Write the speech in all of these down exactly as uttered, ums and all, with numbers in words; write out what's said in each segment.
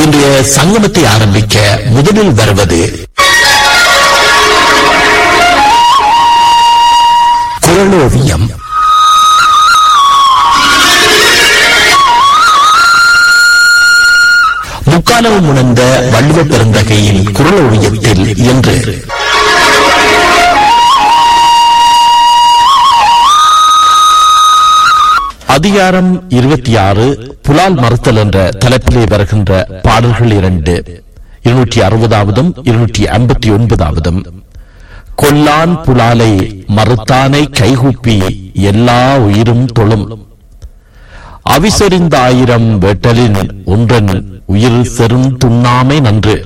இன்றைய சங்கமத்தை ஆரம்பிக்க முதலில் வருவது குறளோவியம். முக்காலமும் உணர்ந்த வள்ளுவ பெருந்தகையின் குறளோவியத்தில் என்று அதிகாரம் இருபத்தி ஆறு புலால் மறுத்தல் என்ற தலைப்பிலே வருகின்ற பாடல்கள் இரண்டு, இருநூற்றி அறுபதாவதும் இருநூற்றி ஐம்பத்தி ஒன்பதாவதும். கொல்லான் புலாலை மறுத்தானை கைகூப்பி எல்லா உயிரும் தொழும், அவிசொரிந்த ஆயிரம் வேட்டலின் ஒன்றன் உயிர் செரும் துண்ணாமை நன்று.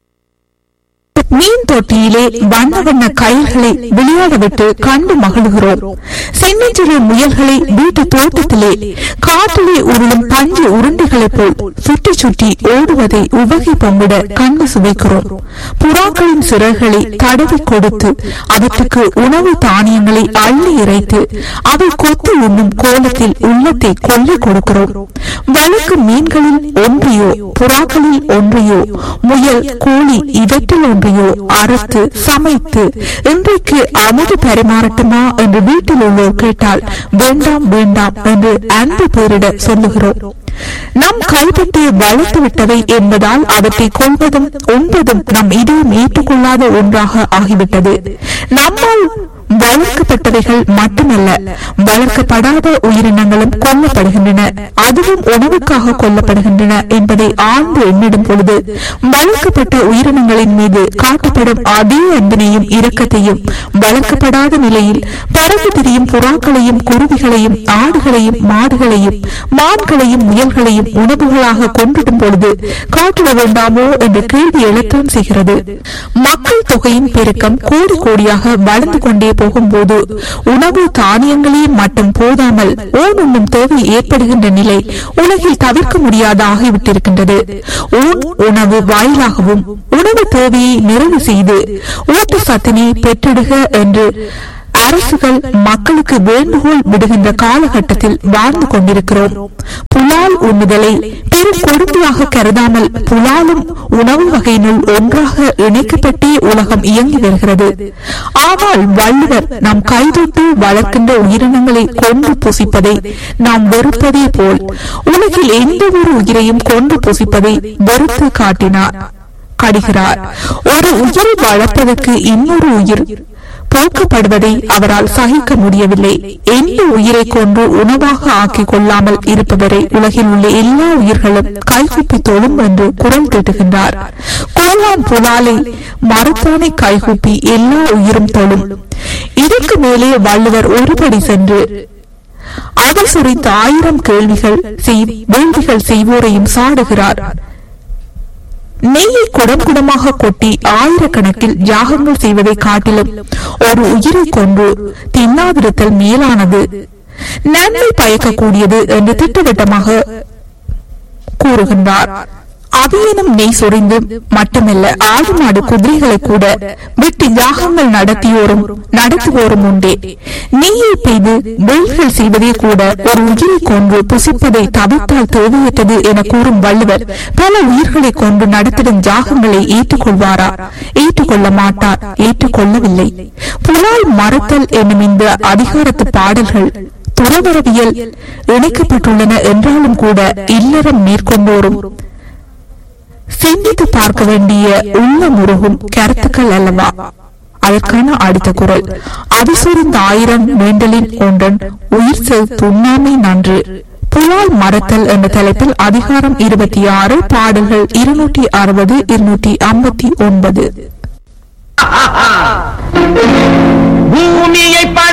மீன் தொட்டியிலே வண்ண வண்ண கயிர்களை விளையாட விட்டு கண்டு மகிழ்கிறோம். சென்னிச்சிறு முயல்களை வீட்டு தோட்டத்திலே காட்டிலே உருளும் பஞ்சு உருண்டைகளை போல் சுற்றி சுற்றி ஓடுவதை உவகை பங்கிட கண்டு சுவைக்கிறோம். புறாக்களின் சிறகுகளை தடவி கொடுத்து அவற்றுக்கு உணவு தானியங்களை அள்ளி இறைத்து அவை கொத்து உண்ணும் கோலத்தில் உள்ளத்தை கொள்ள கொடுக்கிறோம். வழுக்கு மீன்களில் ஒன்றையோ புறாக்களில் ஒன்றையோ முயல் கோழி இவற்றில் ஒன்றையோ அறுத்து சமைத்து இன்றைக்கு அமுது பரிமாறட்டுமா என்று வீட்டில் உள்ளோர் கேட்டால் வேண்டாம் வேண்டாம் என்று அன்பு பேரிட சொல்லுகிறோம். நம் கைப்பற்றி வளர்த்து விட்டவை என்பதால் அவற்றை கொள்வதும் உண்பதும் நம் இதயம் ஏற்றுக்கொள்ளாத ஒன்றாக ஆகிவிட்டது. நம்மால் வளர்க்கப்பட்டவைகள் மட்டுமல்ல, வளர்க்கப்படாத உயிரினங்களும் கொல்லப்படுகின்றன, அதுவும் உணவுக்காக கொல்லப்படுகின்றன என்பதை ஆழ்ந்து எண்ணிடும் பொழுது வளர்க்கப்பட்ட உயிரினங்களின் மீது காட்டப்படும் அதே அன்பினையும் இரக்கத்தையும் வளர்க்கப்படாத நிலையில் பறந்து திரியும் புறாக்களையும் குருவிகளையும் ஆடுகளையும் மாடுகளையும் மான்களையும் முயல்களையும் உணவுகளாக கொண்டிடும் பொழுது காட்டிட வேண்டாமோ என்ற கேள்வி எழத்தான் செய்கிறது. மக்கள் தொகையின் பெருக்கம் கோடி கோடியாக வளர்ந்து கொண்டே போகும்போது உணவு தானியங்களே மட்டும் போதாமல் ஊன் உண்ணும் தேவை ஏற்படுகின்ற நிலை உலகில் தவிர்க்க முடியாத ஆகிவிட்டிருக்கின்றது. ஊன் உணவு வாயிலாகவும் உணவு தேவையை நிறைவு செய்து ஊட்டச்சத்தினை பெற்றெடுக என்று அரசுகள் மக்களுக்கு வேண்டுகோள் விடுகின்ற காலகட்டத்தில் வாழ்ந்து கொண்டிருக்கிறோம். புலால் உண்ணுதலை பெரும் கொடுமையாக கருதாமல் புலாலும் உணவு வகையினுள் ஒன்றாக இணைக்கப்பட்டே உலகம் இயங்கி வருகிறது. ஆனால் வள்ளுவர் நாம் கைதொட்டு வளர்க்கின்ற உயிரினங்களை கொண்டு புசிப்பதை நாம் வெறுப்பதே போல் உலகில் எந்த ஒரு உயிரையும் கொண்டு புசிப்பதை வெறுத்து காட்டினார் கடிகிறார். ஒரு உயிரை வளர்ப்பதற்கு இன்னொரு உயிர் போக்கப்படுவதை அவரால் சகிக்க முடியவில்லை. எந்த உயிரை கொண்டு உணவாக ஆக்கிக் கொள்ளாமல் இருப்பவரை உலகில் உள்ள எல்லா உயிர்களும் கைகூப்பி தொழும் என்று குரல் தீட்டுகின்றார். கொல்லான் புலாலை மறுத்தானை கைகூப்பி எல்லா உயிரும் தொழும். இதற்கு மேலே வள்ளுவர் ஒருபடி சென்று அதை சுரித்த ஆயிரம் கேள்விகள் வேள்விகள் செய்வோரையும் சாடுகிறார். நெய்யை குடம் குடமாக கொட்டி ஆயிரக்கணக்கில் யாகங்கள் செய்வதை காட்டிலும் ஒரு உயிரை கொண்டு தின்னாதிருத்தல் மேலானது, நன்மை பயக்கக்கூடியது என்று திட்டவட்டமாக கூறுகின்றார். அவையினும் நெய் சொரிந்து மட்டுமல்ல, ஆடு மாடு குதிரைகளை கூட விட்டு யாகங்கள் நடத்தியோரும் நடத்துவோரும் உண்டே. நெய்யை பெய்து வேள்விகள் செய்வதே கூட ஒரு உயிரை கொண்டு புசிப்பதை தவிர்த்தால் தேவையற்றது என கூறும் வள்ளுவர் பல உயிர்களை கொண்டு நடத்திடும் யாகங்களை ஏற்றுக்கொள்வாரா? ஏற்றுக்கொள்ள மாட்டார், ஏற்றுக்கொள்ளவில்லை. புலால் மறுத்தல் என்னும் இந்த அதிகாரத்து பாடல்கள் துறவரவியல் இணைக்கப்பட்டுள்ளன என்றாலும் கூட இல்லறம் மேற்கொண்டோரும் சிந்தித்து பார்க்க வேண்டிய உள்ள முருகும் கருத்துக்கள் அல்லவா? அதற்கான அடுத்த குரல் அவிசொரிந்த ஆயிரம் வேண்டலின் ஒன்றன் உயிர் செல் துண்ணாமை நன்று. புலால் மறுத்தல் என்ற தலைப்பில் அதிகாரம் இருபத்தி ஆறு பாடல்கள் இருநூற்றி அறுபது இருநூற்றி ஐம்பத்தி ஒன்பது. பூமியை